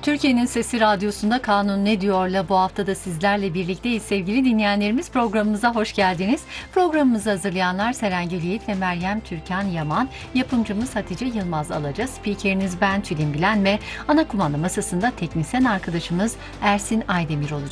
Türkiye'nin Sesi Radyosu'nda Kanun Ne Diyor'la bu hafta da sizlerle birlikteyiz sevgili dinleyenlerimiz. Programımıza hoş geldiniz. Programımızı hazırlayanlar Serengil Yiğit ve Meryem Türkan Yaman. Yapımcımız Hatice Yılmaz Alaca. Spikeriniz ben Tülin Bilen ve ana kumanda masasında teknisyen arkadaşımız Ersin Aydemir olacak.